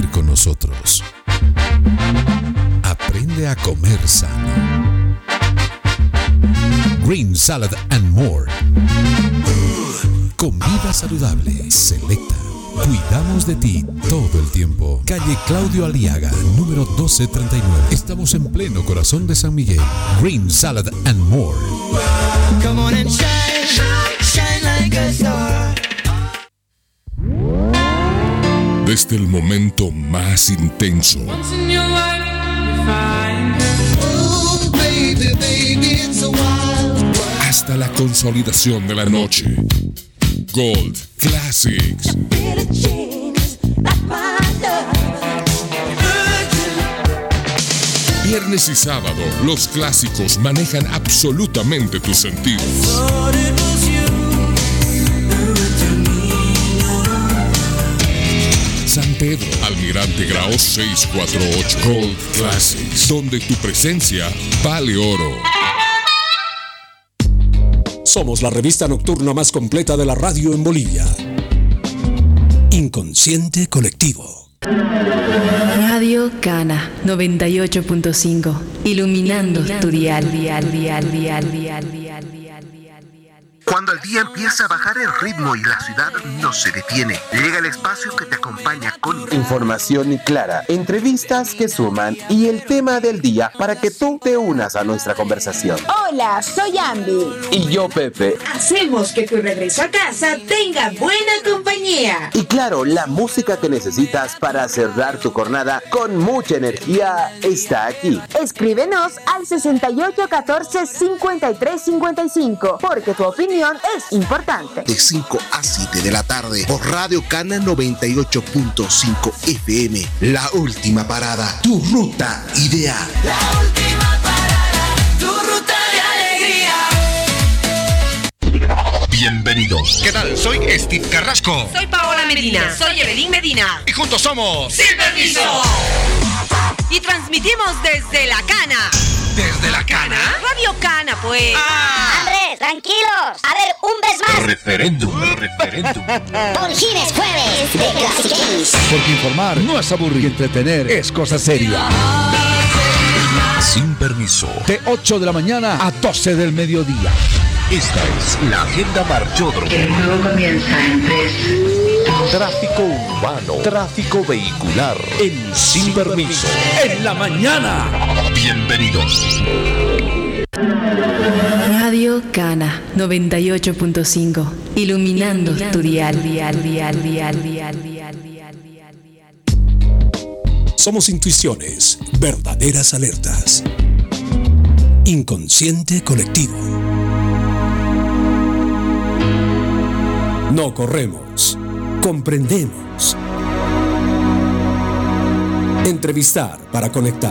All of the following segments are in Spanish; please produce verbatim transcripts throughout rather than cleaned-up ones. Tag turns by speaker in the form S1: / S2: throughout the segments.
S1: compartir con nosotros. Aprende a comer sano. Green Salad and More. Comida saludable, selecta. Cuidamos de ti todo el tiempo. Calle Claudio Aliaga, número doce treinta y nueve. Estamos en pleno corazón de San Miguel. Green Salad and More. Come on and shine, shine like a star.
S2: Desde el momento más intenso hasta la consolidación de la noche. Gold Classics. Viernes y sábado, los clásicos manejan absolutamente tus sentidos. San Pedro, Almirante Grau seiscientos cuarenta y ocho. Gold Classics, donde tu presencia vale oro.
S3: Somos la revista nocturna más completa de la radio en Bolivia. Inconsciente Colectivo.
S4: Radio Cana noventa y ocho punto cinco. Iluminando, Iluminando tu dial, dial, dial, dial, dial, dial.
S5: Cuando el día empieza a bajar el ritmo y la ciudad no se detiene, llega el espacio que te acompaña con
S6: información clara, entrevistas que suman y el tema del día para que tú te unas a nuestra conversación.
S7: Hola, soy Ambi.
S6: Y yo, Pepe.
S7: Hacemos que tu regreso a casa tenga buena compañía.
S6: Y claro, la música que necesitas para cerrar tu jornada con mucha energía está aquí.
S7: Escríbenos al sesenta y ocho catorce cincuenta y tres cincuenta y cinco, porque tu opinión es importante.
S5: De cinco a siete de la tarde por Radio Cana noventa y ocho punto cinco F M. La última parada, tu ruta ideal.
S8: La última parada, tu ruta de alegría.
S9: Bienvenidos.
S10: ¿Qué tal? Soy Steve Carrasco.
S11: Soy Paola Medina. Soy Evelyn Medina.
S10: Y juntos somos
S11: Sin Permiso. Y transmitimos desde La Cana.
S10: ¿Desde La Cana?
S11: Radio Cana, pues.
S12: Ah. Andrés, tranquilos. A ver, un vez más.
S9: Referéndum, referéndum.
S12: Por Gines Jueves de Classic Games.
S13: Porque informar no es aburrir y entretener es cosa seria.
S9: Sin Permiso.
S13: De ocho de la mañana a doce del mediodía.
S9: Esta es la agenda Marchódromo.
S14: El juego comienza en tres.
S9: Tráfico urbano, tráfico vehicular en Sin, Sin Permiso.
S13: En la mañana.
S9: Bienvenidos.
S4: Radio Cana noventa y ocho punto cinco. Iluminando, Iluminando tu dial, dial, dial, dial, dial, dial, dial, dial.
S3: Somos intuiciones, verdaderas alertas. Inconsciente Colectivo. No corremos, comprendemos. Entrevistar para conectar.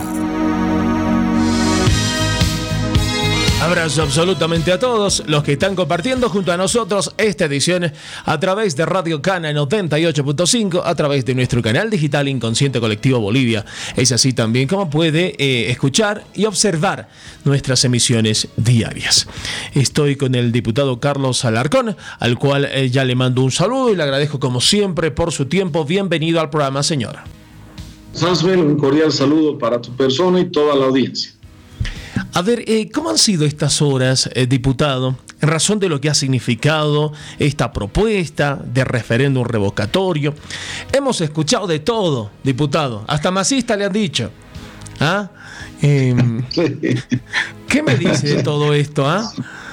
S15: Abrazo absolutamente a todos los que están compartiendo junto a nosotros esta edición a través de Radio Cana noventa y ocho punto cinco, a través de nuestro canal digital Inconsciente Colectivo Bolivia. Es así también como puede eh, escuchar y observar nuestras emisiones diarias. Estoy con el diputado Carlos Alarcón, al cual eh, ya le mando un saludo y le agradezco como siempre por su tiempo. Bienvenido al programa, señora.
S16: Sansvel, un cordial saludo para tu persona y toda la audiencia.
S15: A ver, eh, ¿cómo han sido estas horas, eh, diputado, en razón de lo que ha significado esta propuesta de referéndum revocatorio? Hemos escuchado de todo, diputado, hasta masista le han dicho. ¿Ah? Eh, ¿Qué me dice de todo esto? ¿Ah?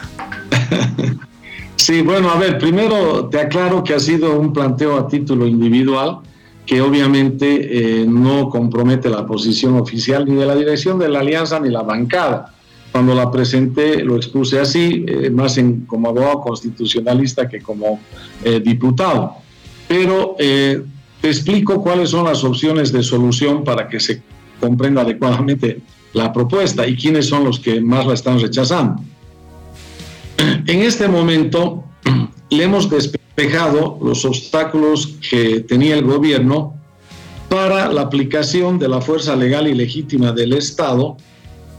S16: Sí, bueno, a ver, primero te aclaro que ha sido un planteo a título individual, que obviamente eh, no compromete la posición oficial ni de la dirección de la alianza ni la bancada. Cuando la presenté lo expuse así, eh, más en, como abogado constitucionalista que como eh, diputado. Pero eh, te explico cuáles son las opciones de solución para que se comprenda adecuadamente la propuesta y quiénes son los que más la están rechazando. En este momento le hemos despejado los obstáculos que tenía el gobierno para la aplicación de la fuerza legal y legítima del Estado,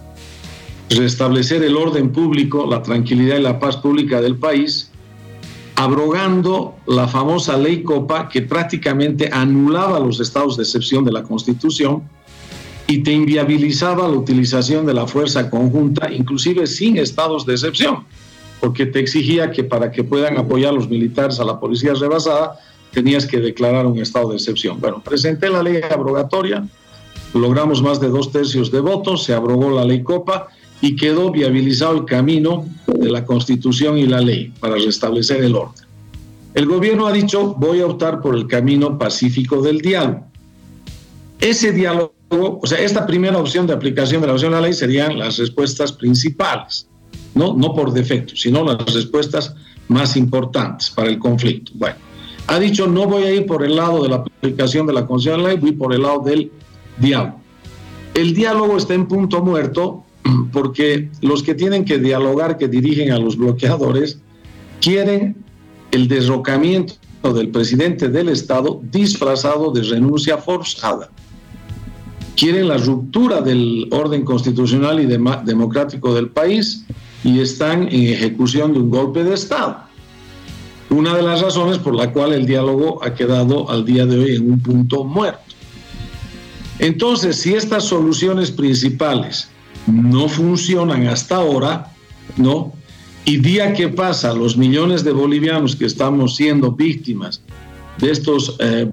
S16: restablecer el orden público, la tranquilidad y la paz pública del país abrogando la famosa ley Copa, que prácticamente anulaba los estados de excepción de la Constitución y te inviabilizaba la utilización de la fuerza conjunta, inclusive sin estados de excepción, porque te exigía que para que puedan apoyar los militares a la policía rebasada, tenías que declarar un estado de excepción. Bueno, presenté la ley abrogatoria, logramos más de dos tercios de votos, se abrogó la ley Copa y quedó viabilizado el camino de la Constitución y la ley para restablecer el orden. El gobierno ha dicho, voy a optar por el camino pacífico del diálogo. Ese diálogo, o sea, esta primera opción de aplicación de la opción de la ley serían las respuestas principales, ¿no? No por defecto, sino las respuestas más importantes para el conflicto. Bueno, ha dicho, no voy a ir por el lado de la aplicación de la Constitución de la ley, voy por el lado del diálogo. El diálogo está en punto muerto porque los que tienen que dialogar, que dirigen a los bloqueadores, quieren el derrocamiento del presidente del Estado disfrazado de renuncia forzada. Quieren la ruptura del orden constitucional y dem- democrático del país y están en ejecución de un golpe de Estado. Una de las razones por la cual el diálogo ha quedado al día de hoy en un punto muerto. Entonces, si estas soluciones principales no funcionan hasta ahora, ¿no? Y día que pasa, los millones de bolivianos que estamos siendo víctimas de estos eh,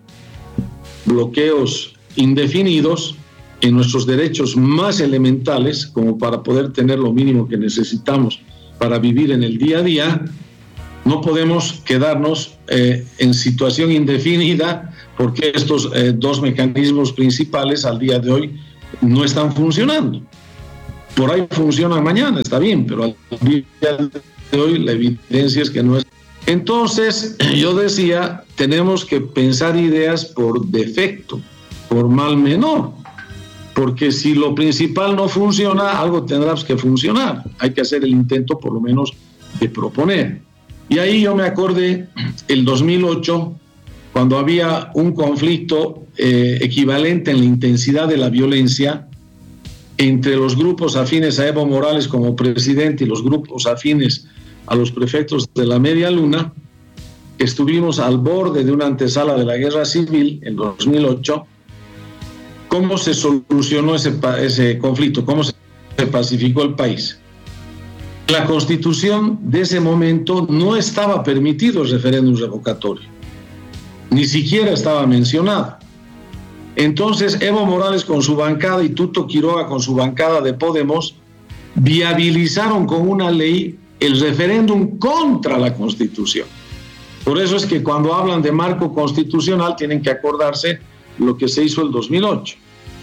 S16: bloqueos indefinidos en nuestros derechos más elementales, como para poder tener lo mínimo que necesitamos para vivir en el día a día, no podemos quedarnos eh, en situación indefinida porque estos eh, dos mecanismos principales al día de hoy no están funcionando. Por ahí funcionan mañana, está bien, pero al día de hoy la evidencia es que no es. Entonces, yo decía, tenemos que pensar ideas por defecto, por mal menor, porque si lo principal no funciona, algo tendrá que funcionar. Hay que hacer el intento, por lo menos, de proponer. Y ahí yo me acordé el dos mil ocho, cuando había un conflicto eh, equivalente en la intensidad de la violencia entre los grupos afines a Evo Morales como presidente y los grupos afines a los prefectos de la Media Luna. Estuvimos al borde de una antesala de la guerra civil en dos mil ocho. ¿Cómo se solucionó ese, ese conflicto? ¿Cómo se pacificó el país? En la Constitución de ese momento no estaba permitido el referéndum revocatorio, ni siquiera estaba mencionado. Entonces Evo Morales con su bancada y Tuto Quiroga con su bancada de Podemos viabilizaron con una ley el referéndum contra la Constitución. Por eso es que cuando hablan de marco constitucional tienen que acordarse lo que se hizo el dos mil ocho.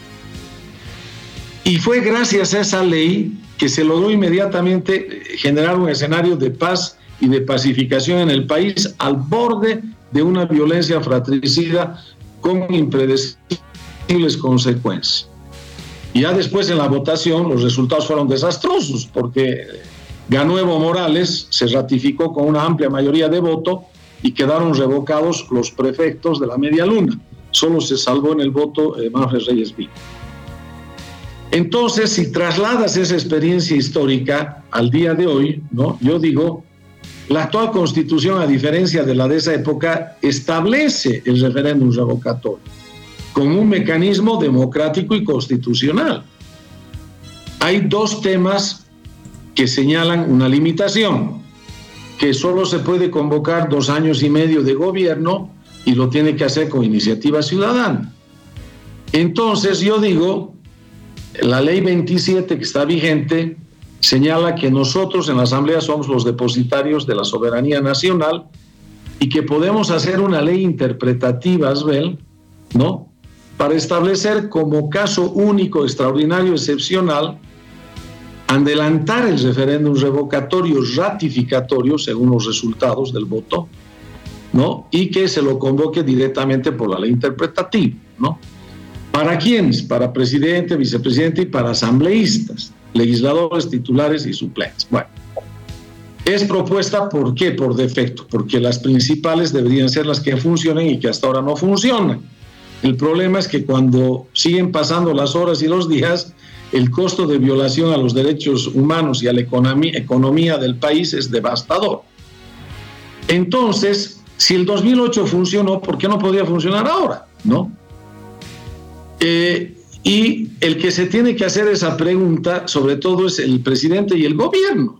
S16: Y fue gracias a esa ley que se logró inmediatamente generar un escenario de paz y de pacificación en el país al borde de una violencia fratricida con impredecibles consecuencias. Y ya después en la votación los resultados fueron desastrosos porque ganó Evo Morales, se ratificó con una amplia mayoría de voto y quedaron revocados los prefectos de la Media Luna. Solo se salvó en el voto eh, Manfred Reyes Villa. Entonces, si trasladas esa experiencia histórica al día de hoy, ¿no? Yo digo, la actual Constitución, a diferencia de la de esa época, establece el referéndum revocatorio como un mecanismo democrático y constitucional. Hay dos temas que señalan una limitación, que solo se puede convocar dos años y medio de gobierno y lo tiene que hacer con iniciativa ciudadana. Entonces, yo digo, la ley veintisiete que está vigente señala que nosotros en la Asamblea somos los depositarios de la soberanía nacional y que podemos hacer una ley interpretativa, Asbel, ¿no? Para establecer como caso único, extraordinario, excepcional, adelantar el referéndum revocatorio ratificatorio según los resultados del voto, ¿no? Y que se lo convoque directamente por la ley interpretativa, ¿no? ¿Para quiénes? Para presidente, vicepresidente y para asambleístas, legisladores, titulares y suplentes. Bueno, es propuesta, ¿por qué? Por defecto, porque las principales deberían ser las que funcionen y que hasta ahora no funcionan. El problema es que cuando siguen pasando las horas y los días, el costo de violación a los derechos humanos y a la economía, economía del país es devastador. Entonces, si el dos mil ocho funcionó, ¿por qué no podría funcionar ahora? ¿No? Eh, y el que se tiene que hacer esa pregunta, sobre todo, es el presidente y el gobierno.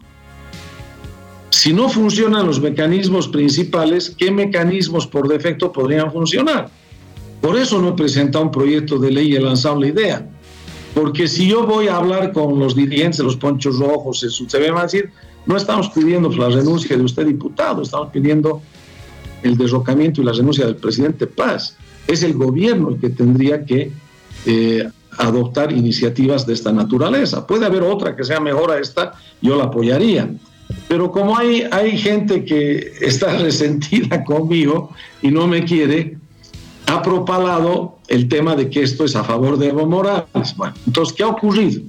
S16: Si no funcionan los mecanismos principales, ¿qué mecanismos por defecto podrían funcionar? Por eso no he presentado un proyecto de ley y he lanzado la idea. Porque si yo voy a hablar con los dirigentes de los Ponchos Rojos, se me va a decir, no estamos pidiendo la renuncia de usted, diputado, estamos pidiendo el derrocamiento y la renuncia del presidente Paz. Es el gobierno el que tendría que eh, adoptar iniciativas de esta naturaleza. Puede haber otra que sea mejor a esta, yo la apoyaría. Pero como hay, hay gente que está resentida conmigo y no me quiere, ha propalado el tema de que esto es a favor de Evo Morales. Bueno, entonces, ¿qué ha ocurrido?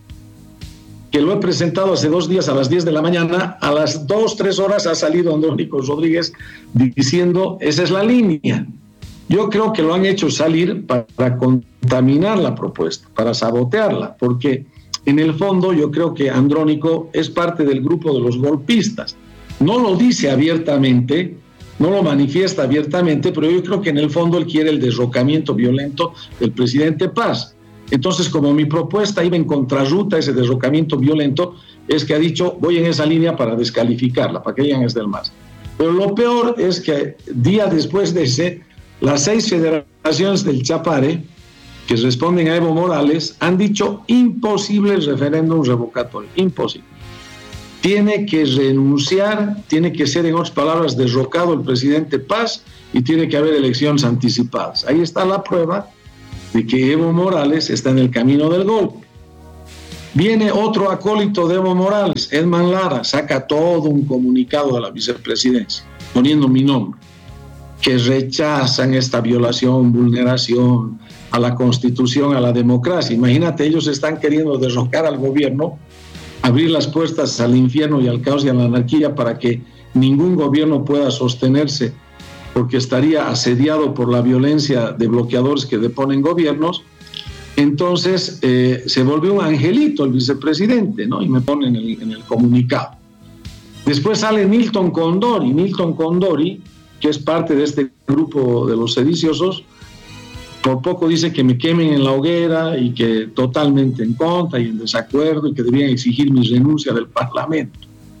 S16: Que lo he presentado hace dos días a las diez de la mañana, a las dos, tres horas ha salido Andrónico Rodríguez diciendo, esa es la línea. Yo creo que lo han hecho salir para contaminar la propuesta, para sabotearla, porque en el fondo yo creo que Andrónico es parte del grupo de los golpistas. No lo dice abiertamente, no lo manifiesta abiertamente, pero yo creo que en el fondo él quiere el derrocamiento violento del presidente Paz. Entonces, como mi propuesta iba en contrarruta a ese derrocamiento violento, es que ha dicho, voy en esa línea para descalificarla, para que digan es del MAS. Pero lo peor es que día después de ese, las seis federaciones del Chapare, que responden a Evo Morales, han dicho imposible el referéndum revocatorio, imposible. Tiene que renunciar, tiene que ser, en otras palabras, derrocado el presidente Paz y tiene que haber elecciones anticipadas. Ahí está la prueba de que Evo Morales está en el camino del golpe. Viene otro acólito de Evo Morales, Edman Lara, saca todo un comunicado de la vicepresidencia, poniendo mi nombre, que rechazan esta violación, vulneración a la Constitución, a la democracia. Imagínate, ellos están queriendo derrocar al gobierno, abrir las puertas al infierno y al caos y a la anarquía para que ningún gobierno pueda sostenerse, porque estaría asediado por la violencia de bloqueadores que deponen gobiernos. Entonces eh, se volvió un angelito el vicepresidente, ¿no? Y me pone en el, en el comunicado. Después sale Milton Condori, Milton Condori, que es parte de este grupo de los sediciosos, por poco dice que me quemen en la hoguera y que totalmente en contra y en desacuerdo y que debían exigir mi renuncia del Parlamento.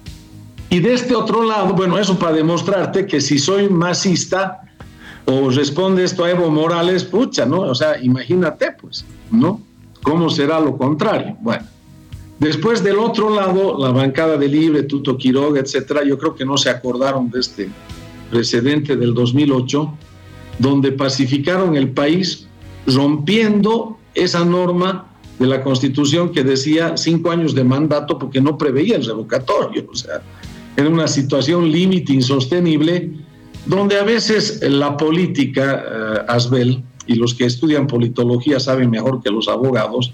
S16: Y de este otro lado, bueno, eso para demostrarte que si soy masista o responde esto a Evo Morales, pucha, ¿no? O sea, imagínate, pues, ¿no? ¿Cómo será lo contrario? Bueno, después del otro lado, la bancada de Libre, Tuto Quiroga, etcétera, yo creo que no se acordaron de este precedente del dos mil ocho, donde pacificaron el país rompiendo esa norma de la Constitución que decía cinco años de mandato porque no preveía el revocatorio. O sea, era una situación límite insostenible donde a veces la política, eh, Asbel, y los que estudian politología saben mejor que los abogados,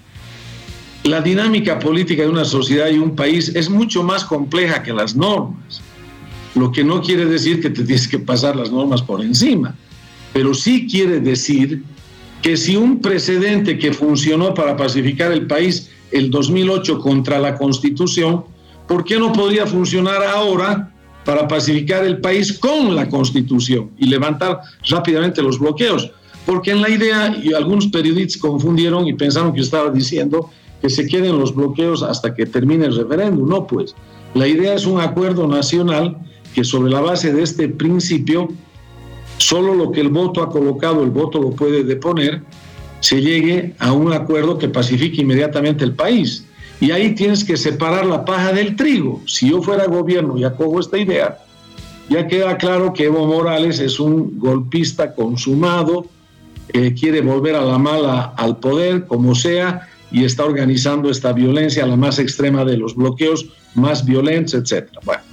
S16: la dinámica política de una sociedad y un país es mucho más compleja que las normas. Lo que no quiere decir que te tienes que pasar las normas por encima, pero sí quiere decir que si un precedente que funcionó para pacificar el país el dos mil ocho contra la Constitución, ¿por qué no podría funcionar ahora para pacificar el país con la Constitución y levantar rápidamente los bloqueos? Porque en la idea, y algunos periodistas confundieron y pensaron que yo estaba diciendo que se queden los bloqueos hasta que termine el referéndum. No, pues, la idea es un acuerdo nacional que sobre la base de este principio, solo lo que el voto ha colocado, el voto lo puede deponer, se llegue a un acuerdo que pacifique inmediatamente el país. Y ahí tienes que separar la paja del trigo. Si yo fuera gobierno y acojo esta idea, ya queda claro que Evo Morales es un golpista consumado, eh, quiere volver a la mala al poder, como sea, y está organizando esta violencia, la más extrema de los bloqueos, más violentos, etcétera. Bueno,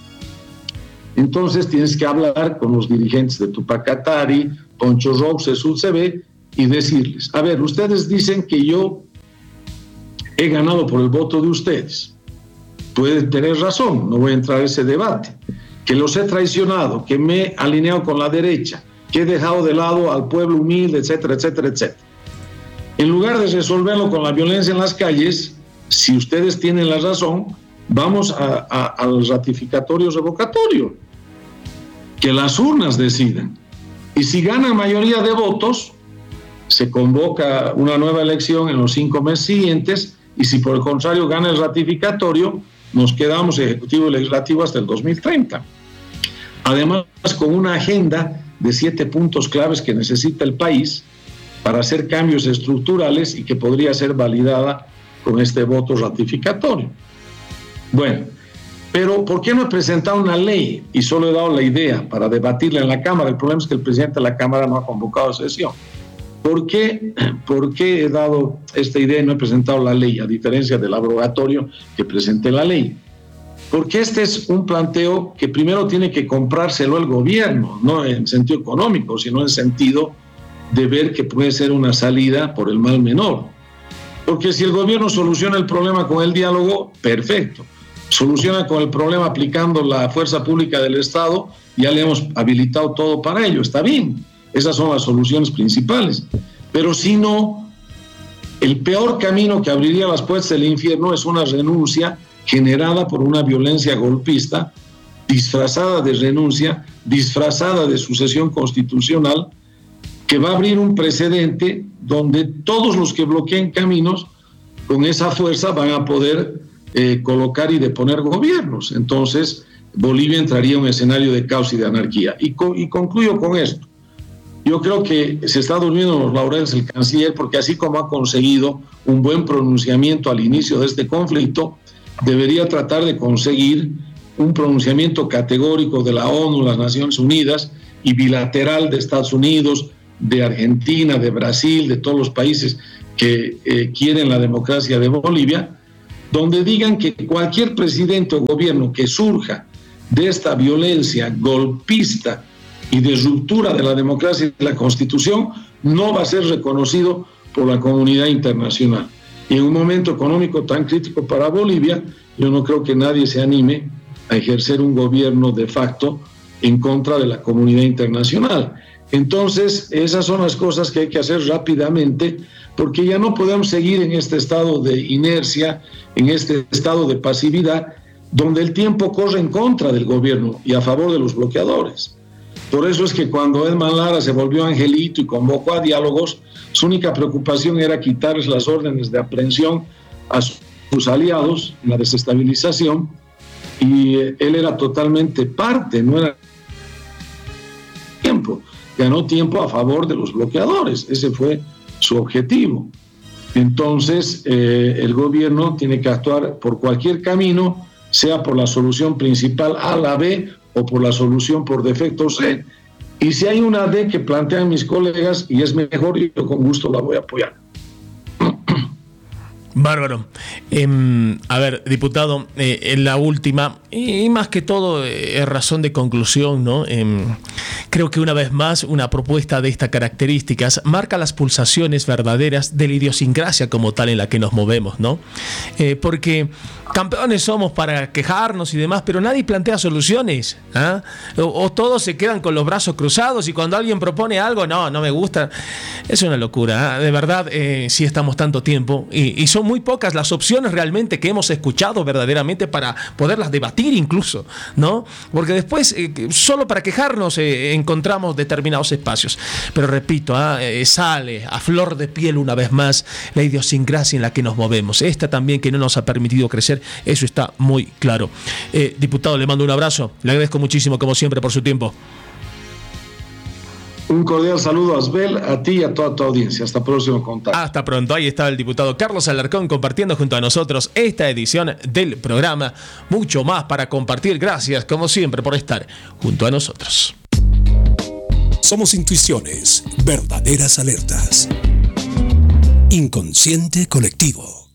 S16: entonces tienes que hablar con los dirigentes de Tupac Katari, Poncho Roux, S U C B, y decirles, a ver, ustedes dicen que yo he ganado por el voto de ustedes. Pueden tener razón, no voy a entrar a ese debate. Que los he traicionado, que me he alineado con la derecha, que he dejado de lado al pueblo humilde, etcétera, etcétera, etcétera. En lugar de resolverlo con la violencia en las calles, si ustedes tienen la razón, vamos a, a, al ratificatorio revocatorio. que las urnas decidan. Y si ganan mayoría de votos, se convoca una nueva elección en los cinco meses siguientes, y si por el contrario gana el ratificatorio, nos quedamos ejecutivo y legislativo hasta el dos mil treinta. Además, con una agenda de siete puntos claves que necesita el país para hacer cambios estructurales y que podría ser validada con este voto ratificatorio. Bueno, pero ¿por qué no he presentado una ley y solo he dado la idea para debatirla en la Cámara? El problema es que el presidente de la Cámara no ha convocado sesión. ¿Por qué, ¿Por qué he dado esta idea y no he presentado la ley, a diferencia del abrogatorio que presenté la ley? Porque este es un planteo que primero tiene que comprárselo el gobierno, no en sentido económico, sino en sentido de ver que puede ser una salida por el mal menor. Porque si el gobierno soluciona el problema con el diálogo, perfecto. Soluciona con el problema aplicando la fuerza pública del Estado, ya le hemos habilitado todo para ello, está bien. Esas son las soluciones principales. Pero si no, el peor camino que abriría las puertas del infierno es una renuncia generada por una violencia golpista, disfrazada de renuncia, disfrazada de sucesión constitucional, que va a abrir un precedente donde todos los que bloqueen caminos con esa fuerza van a poder eh, colocar y deponer gobiernos. Entonces, Bolivia entraría en un escenario de caos y de anarquía. Y, co- y concluyo con esto. Yo creo que se está durmiendo en los laureles el canciller, porque así como ha conseguido un buen pronunciamiento al inicio de este conflicto, debería tratar de conseguir un pronunciamiento categórico de la ONU, las Naciones Unidas, y bilateral de Estados Unidos, de Argentina, de Brasil, de todos los países que eh, quieren la democracia de Bolivia, donde digan que cualquier presidente o gobierno que surja de esta violencia golpista y de ruptura de la democracia y la Constitución no va a ser reconocido por la comunidad internacional. Y en un momento económico tan crítico para Bolivia, yo no creo que nadie se anime a ejercer un gobierno de facto en contra de la comunidad internacional. Entonces, esas son las cosas que hay que hacer rápidamente, porque ya no podemos seguir en este estado de inercia, en este estado de pasividad, donde el tiempo corre en contra del gobierno y a favor de los bloqueadores. Por eso es que cuando Edman Lara se volvió angelito y convocó a diálogos, su única preocupación era quitarles las órdenes de aprehensión a sus aliados en la desestabilización, y él era totalmente parte, no era tiempo, ganó tiempo a favor de los bloqueadores, ese fue su objetivo. Entonces, eh, el gobierno tiene que actuar por cualquier camino, sea por la solución principal A, la B, o por la solución por defecto C. Y si hay una D que plantean mis colegas y es mejor, yo con gusto la voy a apoyar.
S15: Bárbaro. Eh, a ver, diputado, eh, en la última, y más que todo es eh, razón de conclusión, ¿no? Eh, creo que una vez más una propuesta de estas características marca las pulsaciones verdaderas de la idiosincrasia como tal en la que nos movemos, ¿no? Eh, porque campeones somos para quejarnos y demás, pero nadie plantea soluciones, ¿ah? o, o todos se quedan con los brazos cruzados y cuando alguien propone algo, no, no me gusta. Es una locura, ¿ah? De verdad, eh, sí estamos tanto tiempo y, y son muy pocas las opciones realmente que hemos escuchado verdaderamente para poderlas debatir incluso, ¿no? Porque después, eh, solo para quejarnos eh, encontramos determinados espacios. Pero repito, ¿ah? eh, sale a flor de piel una vez más la idiosincrasia en la que nos movemos. Esta también que no nos ha permitido crecer. Eso está muy claro. Eh, diputado, le mando un abrazo. Le agradezco muchísimo, como siempre, por su tiempo.
S16: Un cordial saludo a Asbel, a ti y a toda tu audiencia. Hasta próximo contacto.
S15: Hasta pronto. Ahí está el diputado Carlos Alarcón compartiendo junto a nosotros esta edición del programa. Mucho más para compartir. Gracias, como siempre, por estar junto a nosotros.
S3: Somos intuiciones, verdaderas alertas. Inconsciente colectivo.